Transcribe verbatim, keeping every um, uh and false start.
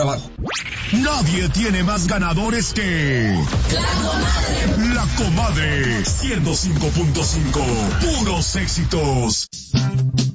trabajo. Nadie tiene más ganadores que... La Comadre. La Comadre. ciento cinco punto cinco. Puros éxitos.